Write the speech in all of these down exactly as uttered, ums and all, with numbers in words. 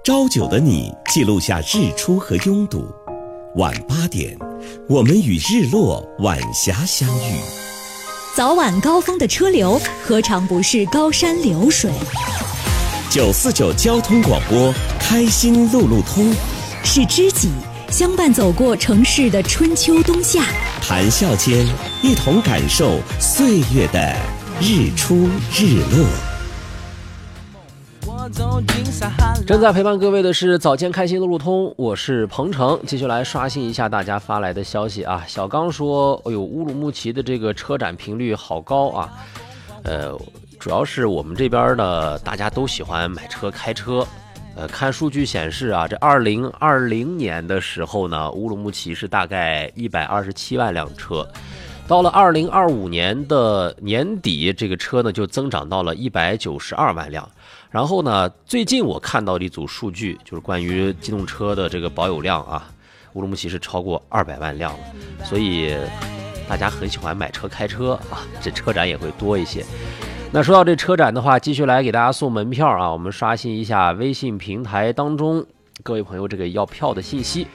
朝九的你记录下日出和拥堵，晚八点，我们与日落晚霞相遇。 早晚高峰的车流何尝不是高山流水？ 九四九交通广播，开心路路通， 是知己相伴走过城市的春秋冬夏， 谈笑间一同感受岁月的日出日落。 正在陪伴各位的是早间开心路路通，我是鹏程。继续来刷新一下大家发来的消息啊。小刚说，哎呦，乌鲁木齐的这个车展频率好高啊。呃，主要是我们这边呢，大家都喜欢买车开车。呃，看数据显示啊，这二零二零年的时候呢，乌鲁木齐是大概一百二十七万辆车。到了二零二五年的年底，这个车呢就增长到了一百九十二万辆。然后呢，最近我看到的一组数据，就是关于机动车的这个保有量啊，乌鲁木齐是超过二百万辆了。所以大家很喜欢买车开车啊，这车展也会多一些。那说到这车展的话，继续来给大家送门票啊，我们刷新一下微信平台当中各位朋友这个要票的信息。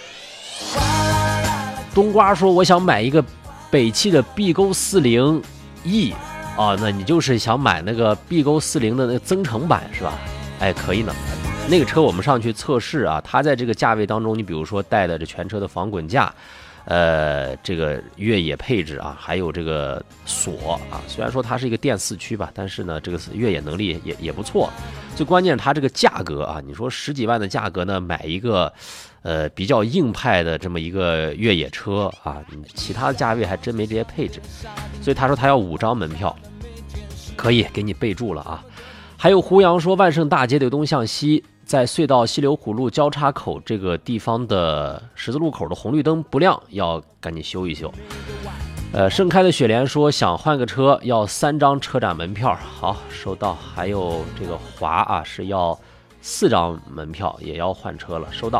冬瓜说，我想买一个北汽的 B 勾四零 E 啊，那你就是想买那个 B 勾四零的那个增程版是吧？哎，可以呢。那个车我们上去测试啊，它在这个价位当中，你比如说带的这全车的防滚架，呃，这个越野配置啊，还有这个锁啊，虽然说它是一个电四驱吧，但是呢，这个越野能力也也不错。最关键是它这个价格啊，你说十几万的价格呢，买一个呃比较硬派的这么一个越野车啊，其他的价位还真没这些配置。所以他说他要五张门票，可以给你备注了啊。还有胡杨说，万盛大街对东向西，在隧道西流湖路交叉口这个地方的十字路口的红绿灯不亮，要赶紧修一修。呃，盛开的雪莲说，想换个车，要三张车展门票。好，收到。还有这个华啊，是要四张门票，也要换车了，收到。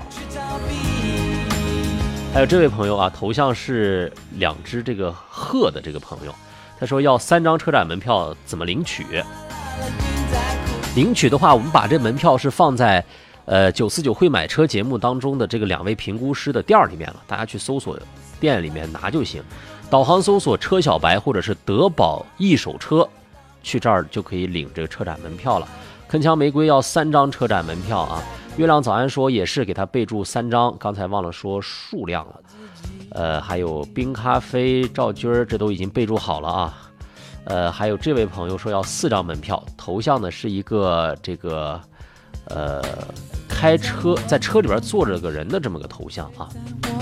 还有这位朋友啊，头像是两只这个鹤的这个朋友，他说要三张车展门票，怎么领取？领取的话，我们把这门票是放在呃九四九会买车节目当中的这个两位评估师的店里面了，大家去搜索店里面拿就行。导航搜索车小白或者是德宝一手车，去这儿就可以领这个车展门票了。铿锵玫瑰要三张车展门票啊。月亮早安说也是给他备注三张，刚才忘了说数量了。呃，还有冰咖啡、赵军儿，这都已经备注好了啊。呃，还有这位朋友说要四张门票，头像呢是一个这个呃开车在车里边坐着个人的这么个头像啊。